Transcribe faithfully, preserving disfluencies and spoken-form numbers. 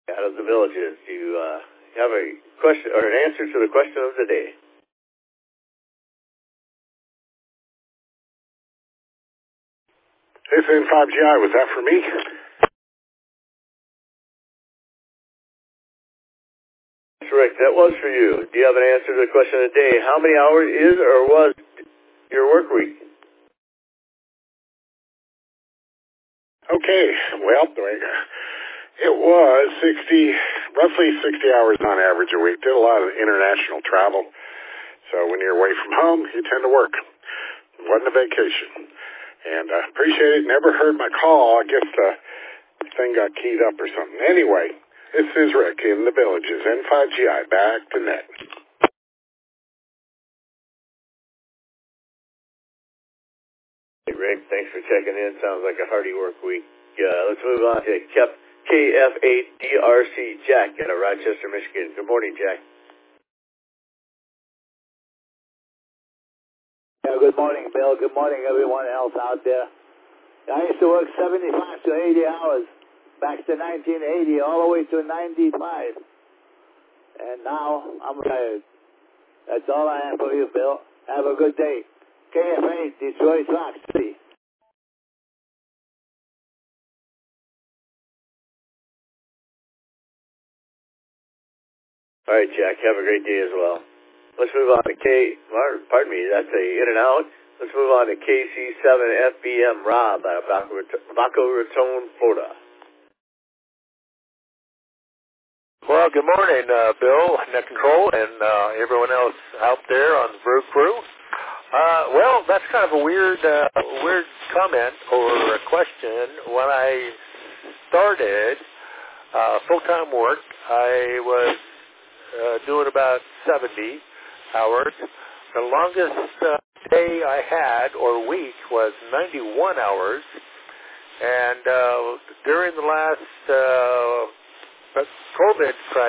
out of the Villages. You uh, have a question or an answer to the question of the day. This is N five G I. Was that for me? That's Rick. That was for you. Do you have an answer to the question of the day? How many hours is or was your work week? Okay. Well, it was sixty, roughly sixty hours on average a week. Did a lot of international travel. So when you're away from home, you tend to work. It wasn't a vacation. And I uh, appreciate it. Never heard my call. I guess the thing got keyed up or something. Anyway, this is Rick in the Villages. N five G I, back to net. Hey, Rick, thanks for checking in. Sounds like a hearty work week. Uh, let's move on to K F eight D R C Jack out of Rochester, Michigan. Good morning, Jack. Yeah, good morning, Bill. Good morning, everyone else out there. I used to work seventy-five to eighty hours back to nineteen eighty, all the way to ninety-five. And now I'm retired. That's all I have for you, Bill. Have a good day. K F eight, Detroit Rock City. All right, Jack. Have a great day as well. Let's move on to K. Pardon me, that's a in and out. Let's move on to K C seven F B M Rob out of Boca Raton, Florida. Well, good morning, uh, Bill, Net Control, and uh, everyone else out there on the Brew Crew. Uh, well, that's kind of a weird, uh, weird comment or a question. When I started uh, full-time work, I was uh, doing about seventy hours. The longest uh, day I had or week was ninety-one hours, and uh, during the last uh, COVID crisis,